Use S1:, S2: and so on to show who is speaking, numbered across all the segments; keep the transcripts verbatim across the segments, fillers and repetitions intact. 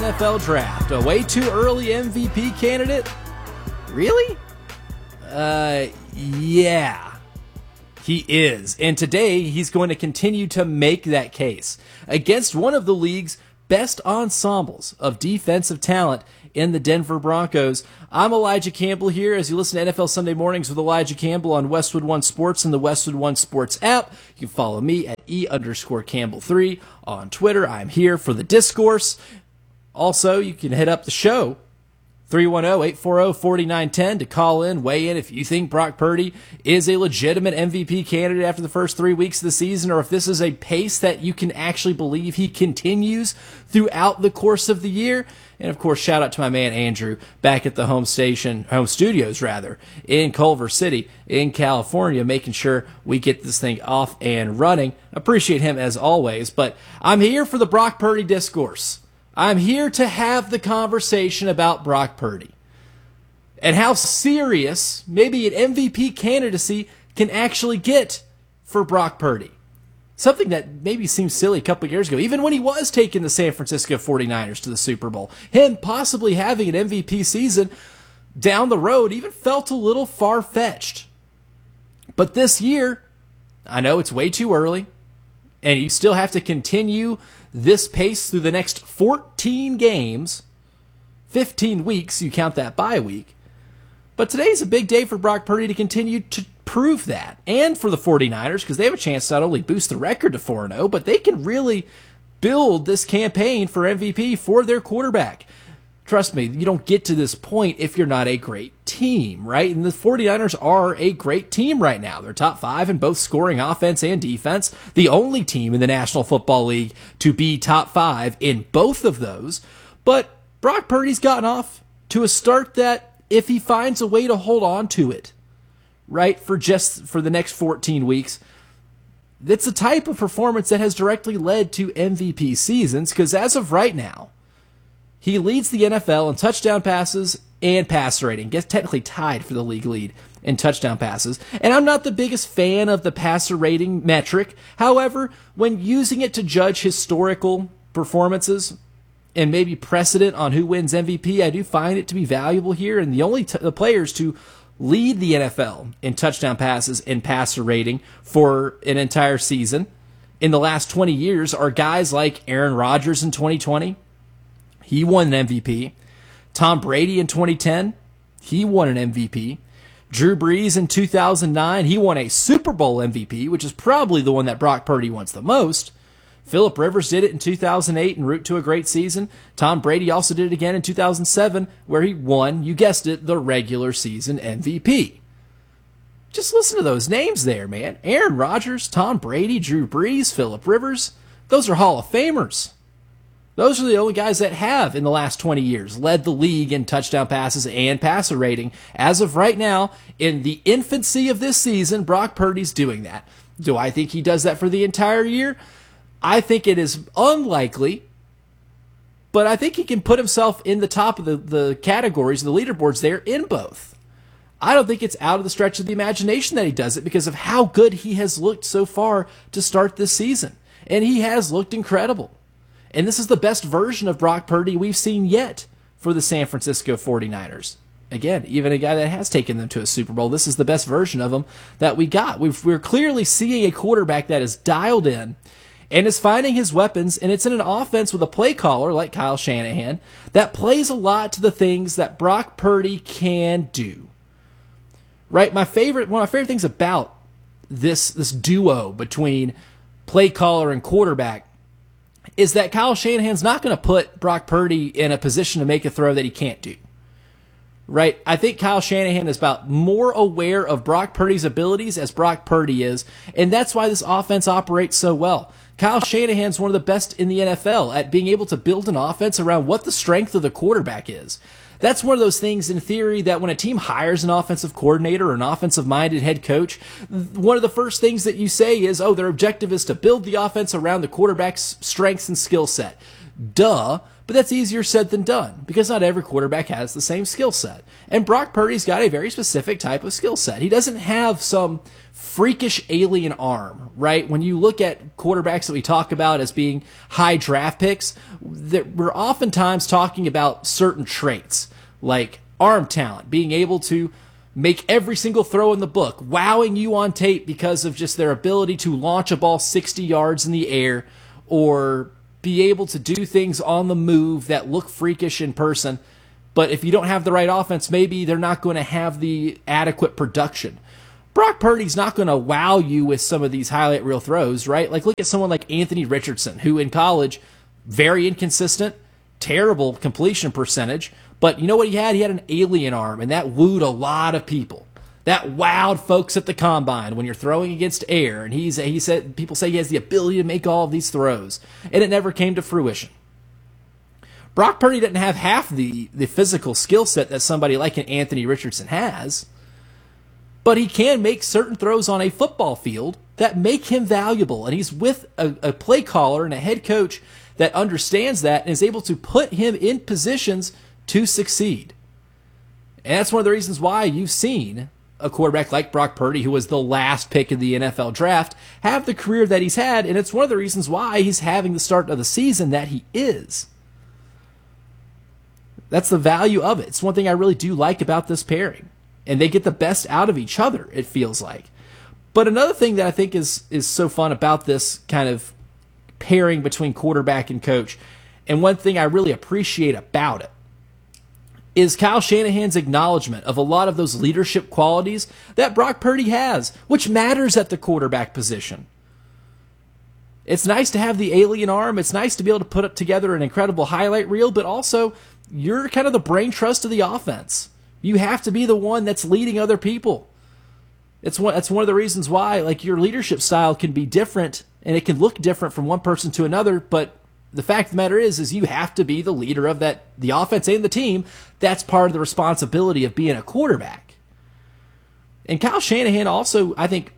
S1: N F L draft. A way too early M V P candidate? Really? Uh, yeah. He is. And today, he's going to continue to make that case against one of the league's best ensembles of defensive talent in the Denver Broncos. I'm Elijah Campbell here as you listen to N F L Sunday Mornings with Elijah Campbell on Westwood One Sports and the Westwood One Sports app. You can follow me at E underscore Campbell three on Twitter. I'm here for the discourse. Also, you can hit up the show, three one zero, eight four zero, four nine one zero, to call in, weigh in if you think Brock Purdy is a legitimate M V P candidate after the first three weeks of the season, or if this is a pace that you can actually believe he continues throughout the course of the year. And, of course, shout out to my man Andrew back at the home station, home studios, rather, in Culver City in California, making sure we get this thing off and running. Appreciate him as always, but I'm here for the Brock Purdy discourse. I'm here to have the conversation about Brock Purdy and how serious maybe an M V P candidacy can actually get for Brock Purdy. Something that maybe seemed silly a couple of years ago, even when he was taking the San Francisco forty-niners to the Super Bowl. Him possibly having an M V P season down the road even felt a little far-fetched. But this year, I know it's way too early, and you still have to continue this pace through the next fourteen games, fifteen weeks, you count that bye week. But today's a big day for Brock Purdy to continue to prove that. And for the forty-niners, because they have a chance to not only boost the record to four and oh, but they can really build this campaign for M V P for their quarterback. Trust me, you don't get to this point if you're not a great team, right? And the forty-niners are a great team right now. They're top five in both scoring offense and defense. The only team in the National Football League to be top five in both of those. But Brock Purdy's gotten off to a start that, if he finds a way to hold on to it, right, for just for the next fourteen weeks, it's the type of performance that has directly led to M V P seasons, because as of right now, he leads the N F L in touchdown passes and passer rating. Gets technically tied for the league lead in touchdown passes. And I'm not the biggest fan of the passer rating metric. However, when using it to judge historical performances and maybe precedent on who wins M V P, I do find it to be valuable here. And the only t- the players to lead the N F L in touchdown passes and passer rating for an entire season in the last twenty years are guys like Aaron Rodgers in twenty twenty. He won an M V P. Tom Brady in twenty ten. He won an M V P. Drew Brees in two thousand nine. He won a Super Bowl M V P, which is probably the one that Brock Purdy wants the most. Phillip Rivers did it in two thousand eight en route to a great season. Tom Brady also did it again in two thousand seven, where he won, you guessed it, the regular season M V P. Just listen to those names there, man. Aaron Rodgers, Tom Brady, Drew Brees, Phillip Rivers. Those are Hall of Famers. Those are the only guys that have, in the last twenty years, led the league in touchdown passes and passer rating. As of right now, in the infancy of this season, Brock Purdy's doing that. Do I think he does that for the entire year? I think it is unlikely, but I think he can put himself in the top of the, the categories, the leaderboards there in both. I don't think it's out of the stretch of the imagination that he does it because of how good he has looked so far to start this season. And he has looked incredible. And this is the best version of Brock Purdy we've seen yet for the San Francisco forty-niners. Again, even a guy that has taken them to a Super Bowl, this is the best version of him that we got. We've, we're clearly seeing a quarterback that is dialed in and is finding his weapons, and it's in an offense with a play caller like Kyle Shanahan that plays a lot to the things that Brock Purdy can do. Right? My favorite, one of my favorite things about this, this duo between play caller and quarterback is that Kyle Shanahan's not going to put Brock Purdy in a position to make a throw that he can't do. Right? I think Kyle Shanahan is about more aware of Brock Purdy's abilities as Brock Purdy is, and that's why this offense operates so well. Kyle Shanahan's one of the best in the N F L at being able to build an offense around what the strength of the quarterback is. That's one of those things in theory that when a team hires an offensive coordinator or an offensive-minded head coach, one of the first things that you say is, oh, their objective is to build the offense around the quarterback's strengths and skill set. Duh, But that's easier said than done because not every quarterback has the same skill set. And Brock Purdy's got a very specific type of skill set. He doesn't have some freakish alien arm, right? When you look at quarterbacks that we talk about as being high draft picks, that we're oftentimes talking about certain traits like arm talent, being able to make every single throw in the book, wowing you on tape because of just their ability to launch a ball sixty yards in the air or be able to do things on the move that look freakish in person. But if you don't have the right offense, maybe they're not going to have the adequate production. Brock Purdy's not going to wow you with some of these highlight reel throws, right? Like, look at someone like Anthony Richardson, who in college, very inconsistent, terrible completion percentage. But you know what he had? He had an alien arm, and that wooed a lot of people. That wowed folks at the combine when you're throwing against air. And he's he said people say he has the ability to make all of these throws, and it never came to fruition. Brock Purdy didn't have half the, the physical skill set that somebody like an Anthony Richardson has, but he can make certain throws on a football field that make him valuable. And he's with a, a play caller and a head coach that understands that and is able to put him in positions to succeed. And that's one of the reasons why you've seen a quarterback like Brock Purdy, who was the last pick in the N F L draft, have the career that he's had, and it's one of the reasons why he's having the start of the season that he is. That's the value of it. It's one thing I really do like about this pairing. And they get the best out of each other, it feels like. But another thing that I think is is so fun about this kind of pairing between quarterback and coach, and one thing I really appreciate about it, is Kyle Shanahan's acknowledgement of a lot of those leadership qualities that Brock Purdy has, which matters at the quarterback position. It's nice to have the alien arm. It's nice to be able to put up together an incredible highlight reel, but also you're kind of the brain trust of the offense. You have to be the one that's leading other people. It's one, that's one of the reasons why, like, your leadership style can be different and it can look different from one person to another, but the fact of the matter is, is you have to be the leader of that, the offense and the team. That's part of the responsibility of being a quarterback. And Kyle Shanahan also, I think,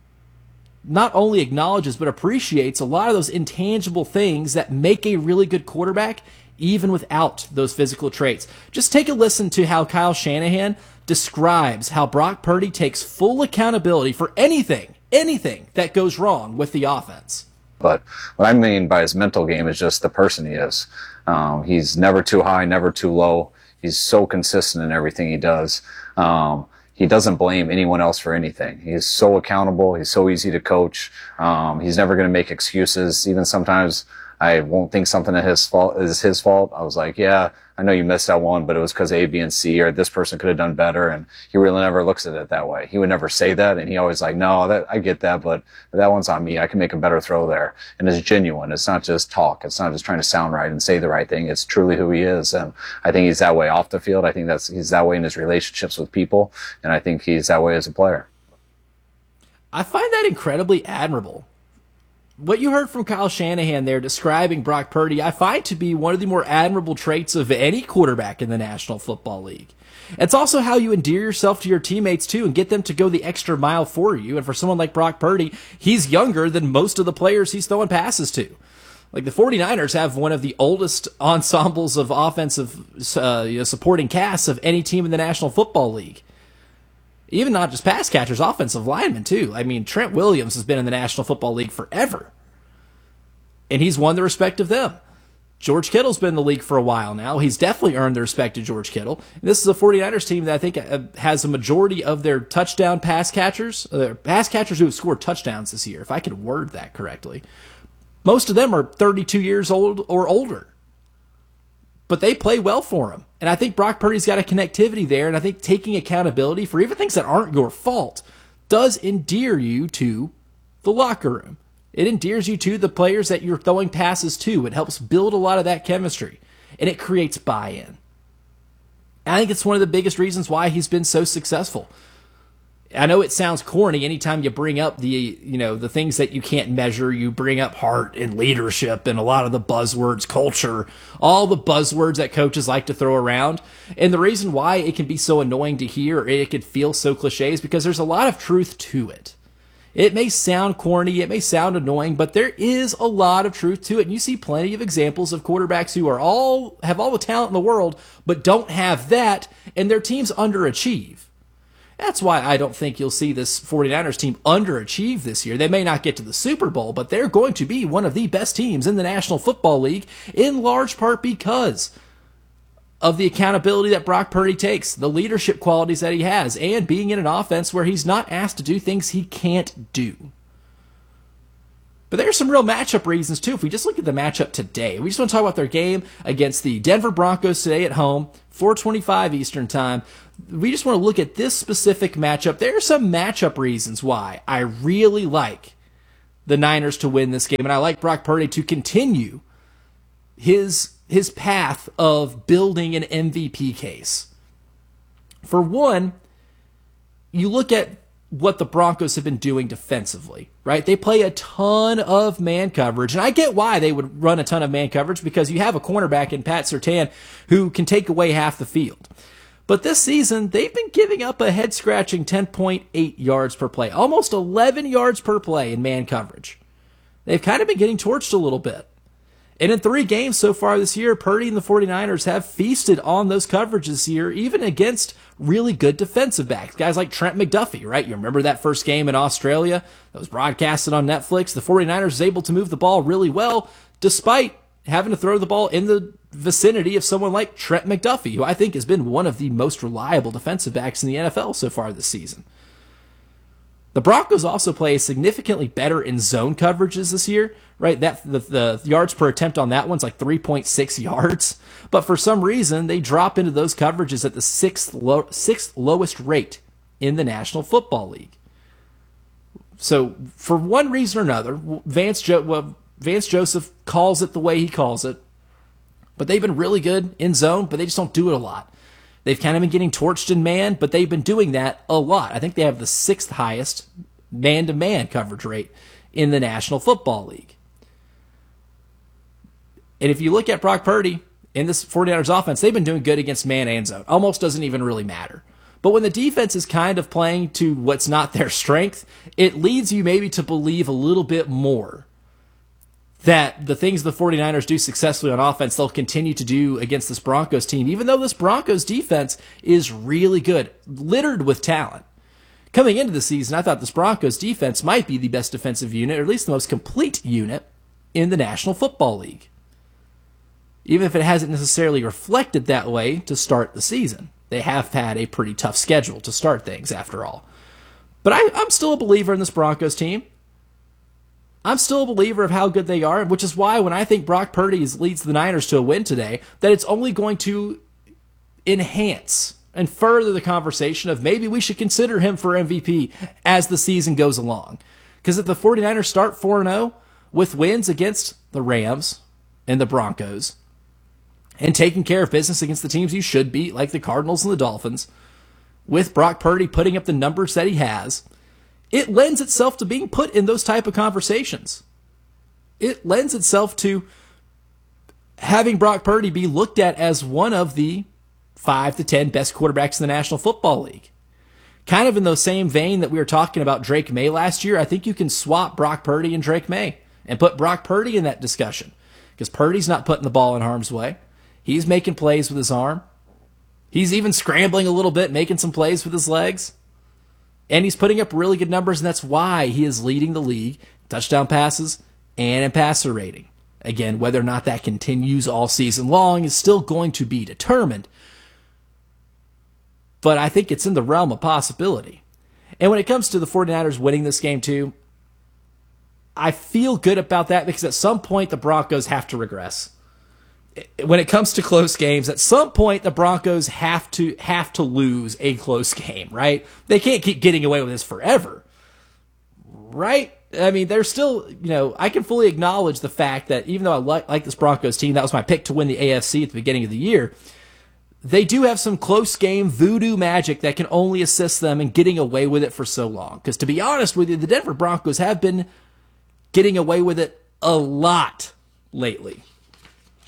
S1: not only acknowledges but appreciates a lot of those intangible things that make a really good quarterback, even without those physical traits. Just take a listen to how Kyle Shanahan describes how Brock Purdy takes full accountability for anything, anything that goes wrong with the offense.
S2: But what I mean by his mental game is just the person he is. Um, he's never too high, never too low. He's so consistent in everything he does. Um, he doesn't blame anyone else for anything. He's so accountable. He's so easy to coach. Um, he's never going to make excuses. Even sometimes I won't think something is his fault. Is his fault. I was like, yeah, I know you missed that one, but it was because A, B, and C, or this person could have done better. And he really never looks at it that way. He would never say that, and he always like, no, that I get that, but that one's on me. I can make a better throw there. And it's genuine. It's not just talk. It's not just trying to sound right and say the right thing. It's truly who he is. And I think he's that way off the field. I think that's he's that way in his relationships with people, and I think he's that way as a player.
S1: I find that incredibly admirable. What you heard from Kyle Shanahan there describing Brock Purdy, I find to be one of the more admirable traits of any quarterback in the National Football League. It's also how you endear yourself to your teammates, too, and get them to go the extra mile for you. And for someone like Brock Purdy, he's younger than most of the players he's throwing passes to. Like, the 49ers have one of the oldest ensembles of offensive uh, you know, supporting casts of any team in the National Football League. Even not just pass catchers, offensive linemen, too. I mean, Trent Williams has been in the National Football League forever. And he's won the respect of them. George Kittle's been in the league for a while now. He's definitely earned the respect of George Kittle. And this is a 49ers team that I think has a majority of their touchdown pass catchers, uh, pass catchers who have scored touchdowns this year, if I could word that correctly. Most of them are thirty-two years old or older. But they play well for him. And I think Brock Purdy's got a connectivity there, and I think taking accountability for even things that aren't your fault does endear you to the locker room. It endears you to the players that you're throwing passes to. It helps build a lot of that chemistry, and it creates buy-in. And I think it's one of the biggest reasons why he's been so successful. I know it sounds corny anytime you bring up the, you know, the things that you can't measure. You bring up heart and leadership and a lot of the buzzwords, culture, all the buzzwords that coaches like to throw around. And the reason why it can be so annoying to hear, or it could feel so cliche, is because there's a lot of truth to it. It may sound corny, it may sound annoying, but there is a lot of truth to it. And you see plenty of examples of quarterbacks who are all have all the talent in the world, but don't have that, and their teams underachieve. That's why I don't think you'll see this 49ers team underachieve this year. They may not get to the Super Bowl, but they're going to be one of the best teams in the National Football League, in large part because of the accountability that Brock Purdy takes, the leadership qualities that he has, and being in an offense where he's not asked to do things he can't do. But there's some real matchup reasons, too. If we just look at the matchup today, we just want to talk about their game against the Denver Broncos today at home, four twenty-five Eastern Time. We just want to look at this specific matchup. There are some matchup reasons why I really like the Niners to win this game, and I like Brock Purdy to continue his his path of building an M V P case. For one, you look at what the Broncos have been doing defensively, right? They play a ton of man coverage, and I get why they would run a ton of man coverage, because you have a cornerback in Pat Surtain who can take away half the field. But this season, they've been giving up a head-scratching ten point eight yards per play, almost eleven yards per play in man coverage. They've kind of been getting torched a little bit. And in three games so far this year, Purdy and the 49ers have feasted on those coverages this year, even against really good defensive backs. Guys like Trent McDuffie, right? You remember that first game in Australia that was broadcasted on Netflix? The 49ers was able to move the ball really well, despite having to throw the ball in the vicinity of someone like Trent McDuffie, who I think has been one of the most reliable defensive backs in the N F L so far this season. The Broncos also play significantly better in zone coverages this year, right? That the, the yards per attempt on that one's like three point six yards. But for some reason, they drop into those coverages at the sixth, low, sixth lowest rate in the National Football League. So for one reason or another, Vance, jo- well, Vance Joseph calls it the way he calls it. But they've been really good in zone, but they just don't do it a lot. They've kind of been getting torched in man, but they've been doing that a lot. I think they have the sixth highest man-to-man coverage rate in the National Football League. And if you look at Brock Purdy in this 49ers offense, they've been doing good against man and zone. Almost doesn't even really matter. But when the defense is kind of playing to what's not their strength, it leads you maybe to believe a little bit more that the things the 49ers do successfully on offense, they'll continue to do against this Broncos team, even though this Broncos defense is really good, littered with talent. Coming into the season, I thought this Broncos defense might be the best defensive unit, or at least the most complete unit in the National Football League, even if it hasn't necessarily reflected that way to start the season. They have had a pretty tough schedule to start things, after all. But I, I'm still a believer in this Broncos team. I'm still a believer of how good they are, which is why when I think Brock Purdy leads the Niners to a win today, that it's only going to enhance and further the conversation of maybe we should consider him for M V P as the season goes along. Because if the 49ers start four and oh with wins against the Rams and the Broncos, and taking care of business against the teams you should beat, like the Cardinals and the Dolphins, with Brock Purdy putting up the numbers that he has, it lends itself to being put in those type of conversations. It lends itself to having Brock Purdy be looked at as one of the five to ten best quarterbacks in the National Football League. Kind of in the same vein that we were talking about Drake May last year, I think you can swap Brock Purdy and Drake May and put Brock Purdy in that discussion, because Purdy's not putting the ball in harm's way. He's making plays with his arm. He's even scrambling a little bit, making some plays with his legs. And he's putting up really good numbers, and that's why he is leading the league, touchdown passes and in passer rating. Again, whether or not that continues all season long is still going to be determined. But I think it's in the realm of possibility. And when it comes to the 49ers winning this game too, I feel good about that, because at some point the Broncos have to regress. When it comes to close games, at some point the Broncos have to have to lose a close game, right? They can't keep getting away with this forever, right? I mean, they're still, you know, I can fully acknowledge the fact that even though I like, like this Broncos team, that was my pick to win the A F C at the beginning of the year, they do have some close game voodoo magic that can only assist them in getting away with it for so long. Because to be honest with you, the Denver Broncos have been getting away with it a lot lately.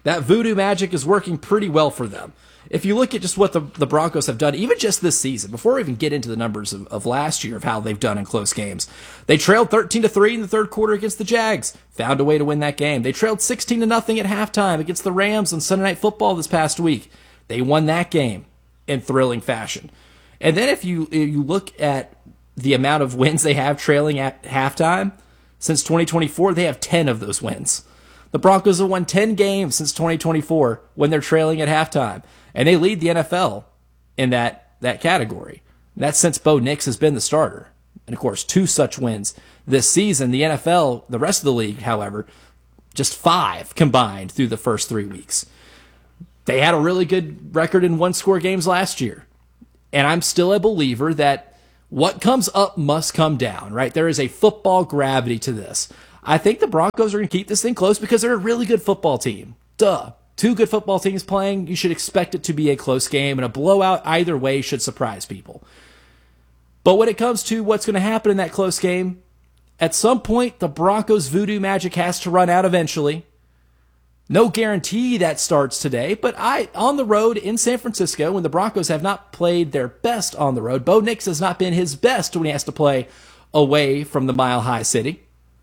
S1: That voodoo magic is working pretty well for them. If you look at just what the, the Broncos have done, even just this season, before we even get into the numbers of, of last year of how they've done in close games, they trailed thirteen to three in the third quarter against the Jags, found a way to win that game. They trailed sixteen to nothing at halftime against the Rams on Sunday Night Football this past week. They won that game in thrilling fashion. And then if you if you look at the amount of wins they have trailing at halftime, since twenty twenty-four, they have ten of those wins. The Broncos have won ten games since twenty twenty-four when they're trailing at halftime. And they lead the N F L in that, that category. And that's since Bo Nix has been the starter. And, of course, two such wins this season. The N F L, the rest of the league, however, just five combined through the first three weeks. They had a really good record in one-score games last year. And I'm still a believer that what comes up must come down, right? There is a football gravity to this. I think the Broncos are going to keep this thing close because they're a really good football team. Duh. Two good football teams playing, you should expect it to be a close game, and a blowout either way should surprise people. But when it comes to what's going to happen in that close game, at some point, the Broncos' voodoo magic has to run out eventually. No guarantee that starts today, but I on the road in San Francisco, when the Broncos have not played their best on the road, Bo Nix has not been his best when he has to play away from the Mile High City,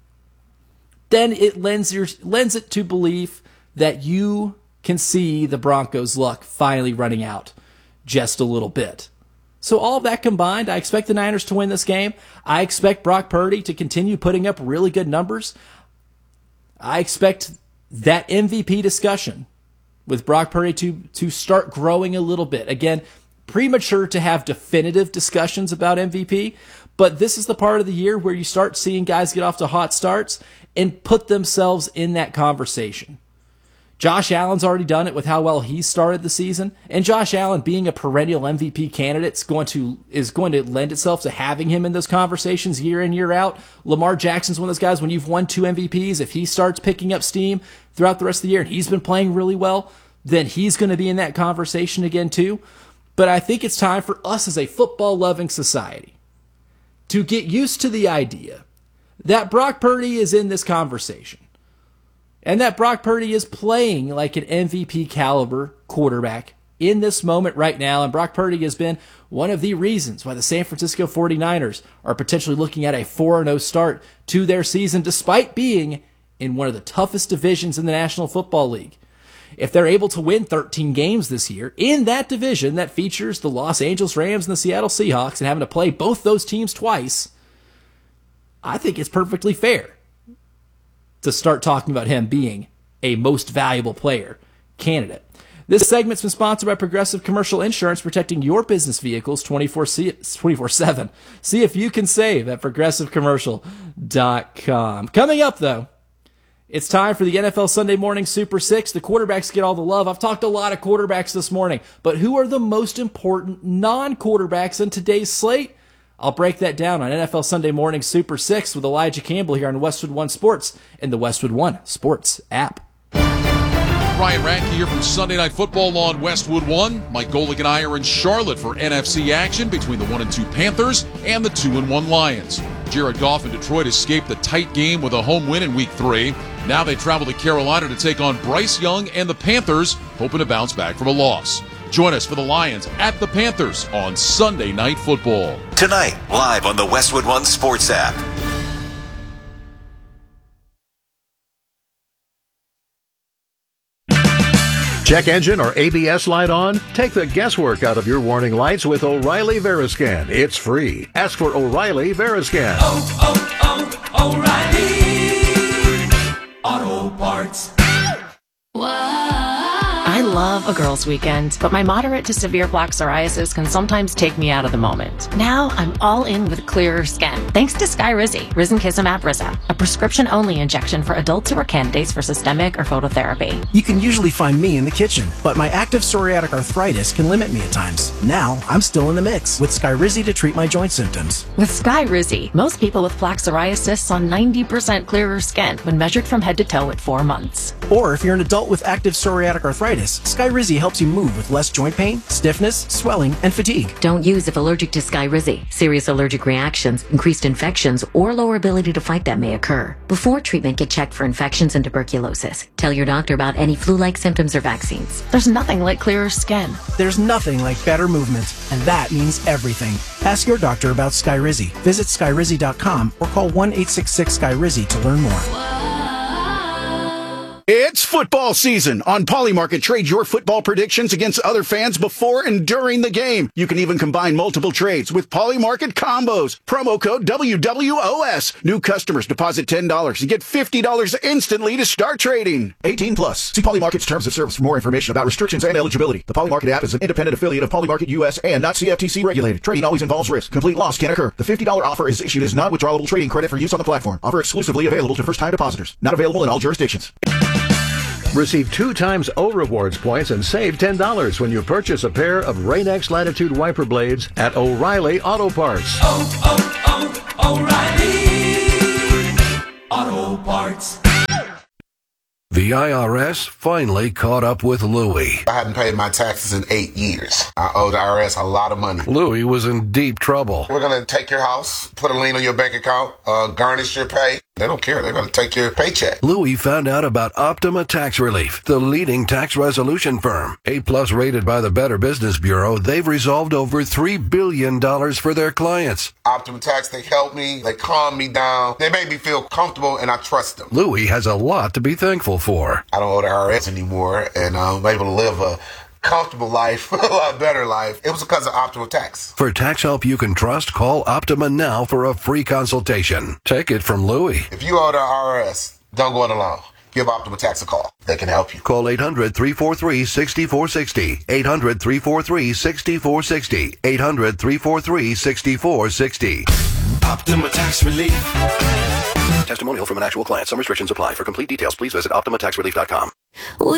S1: then it lends, your, lends it to belief that you can see the Broncos' luck finally running out just a little bit. So all of that combined, I expect the Niners to win this game. I expect Brock Purdy to continue putting up really good numbers. I expect that M V P discussion with Brock Purdy to, to start growing a little bit. Again, premature to have definitive discussions about M V P, but this is the part of the year where you start seeing guys get off to hot starts and put themselves in that conversation. Josh Allen's already done it with how well he started the season, and Josh Allen being a perennial M V P candidate is going to is going to lend itself to having him in those conversations year in, year out. Lamar Jackson's one of those guys, when you've won two M V Ps, if he starts picking up steam throughout the rest of the year, and he's been playing really well, then he's going to be in that conversation again too. But I think it's time for us as a football-loving society to get used to the idea that Brock Purdy is in this conversation. And that Brock Purdy is playing like an M V P caliber quarterback in this moment right now. And Brock Purdy has been one of the reasons why the San Francisco forty-niners are potentially looking at a four and oh start to their season, despite being in one of the toughest divisions in the National Football League. If they're able to win thirteen games this year in that division that features the Los Angeles Rams and the Seattle Seahawks, and having to play both those teams twice, I think it's perfectly fair to start talking about him being a most valuable player candidate. This segment's been sponsored by Progressive Commercial Insurance, protecting your business vehicles twenty-four seven. See if you can save at progressive commercial dot com. Coming up, though, it's time for the N F L Sunday Morning Super Six. The quarterbacks get all the love. I've talked a lot of quarterbacks this morning, but who are the most important non-quarterbacks in today's slate? I'll break that down on N F L Sunday Morning Super Six with Elijah Campbell here on Westwood One Sports and the Westwood One Sports app.
S3: Ryan Radke here from Sunday Night Football on Westwood One. Mike Golick and I are in Charlotte for N F C action between the one and two Panthers and the two and one Lions. Jared Goff and Detroit escaped the tight game with a home win in Week Three. Now they travel to Carolina to take on Bryce Young and the Panthers, hoping to bounce back from a loss. Join us for the Lions at the Panthers on Sunday Night Football.
S4: Tonight, live on the Westwood One Sports app.
S5: Check engine or A B S light on? Take the guesswork out of your warning lights with O'Reilly Veriscan. It's free. Ask for O'Reilly Veriscan.
S6: Oh, oh, oh, O'Reilly Auto Parts.
S7: I love a girls' weekend, but my moderate to severe plaque psoriasis can sometimes take me out of the moment. Now I'm all in with clearer skin, thanks to Skyrizi, Risankizumab Riza, a prescription-only injection for adults who are candidates for systemic or phototherapy.
S8: You can usually find me in the kitchen, but my active psoriatic arthritis can limit me at times. Now I'm still in the mix with Skyrizi to treat my joint symptoms.
S7: With Skyrizi, most people with plaque psoriasis saw ninety percent clearer skin when measured from head to toe at four months.
S8: Or if you're an adult with active psoriatic arthritis, Skyrizi helps you move with less joint pain, stiffness, swelling, and fatigue.
S9: Don't use if allergic to Skyrizi. Serious allergic reactions, increased infections, or lower ability to fight them may occur. Before treatment, get checked for infections and tuberculosis. Tell your doctor about any flu-like symptoms or vaccines.
S7: There's nothing like clearer skin.
S8: There's nothing like better movement, and that means everything. Ask your doctor about Skyrizi. Visit skyrizi dot com or call one eight six six Skyrizi to learn more.
S10: It's football season. On Polymarket, trade your football predictions against other fans before and during the game. You can even combine multiple trades with Polymarket combos. Promo code W W O S. New customers deposit ten dollars and get fifty dollars instantly to start trading. eighteen plus. See Polymarket's terms of service for more information about restrictions and eligibility. The Polymarket app is an independent affiliate of Polymarket U S and not C F T C regulated. Trading always involves risk. Complete loss can occur. The fifty dollars offer is issued as non-withdrawable trading credit for use on the platform. Offer exclusively available to first-time depositors. Not available in all jurisdictions.
S5: Receive two times O Rewards points and save ten dollars when you purchase a pair of Rain-X Latitude wiper blades at O'Reilly Auto Parts.
S6: Oh, oh, oh, O'Reilly Auto Parts.
S11: The I R S finally caught up with Louie.
S12: I hadn't paid my taxes in eight years. I owe the I R S a lot of money.
S11: Louie was in deep trouble.
S12: We're going to take your house, put a lien on your bank account, uh, garnish your pay. They don't care. They're going to take your paycheck.
S11: Louie found out about Optima Tax Relief, the leading tax resolution firm. A-plus rated by the Better Business Bureau, they've resolved over three billion dollars for their clients.
S12: Optima Tax, they help me. They calm me down. They make me feel comfortable, and I trust them.
S11: Louie has a lot to be thankful for.
S12: I don't owe the I R S anymore, and I'm able to live a comfortable life, a lot better life. It was because of Optima Tax.
S11: For tax help you can trust, call Optima now for a free consultation. Take it from Louie.
S12: If you owe the I R S, don't go it alone. Give Optima Tax a call. They can help you.
S11: Call eight hundred, three four three, six four six zero. eight hundred, three four three, six four six zero. eight hundred, three four three, six four six zero.
S6: Optima Tax Relief.
S11: Testimonial from an actual client. Some restrictions apply. For complete details, please visit optima tax relief dot com.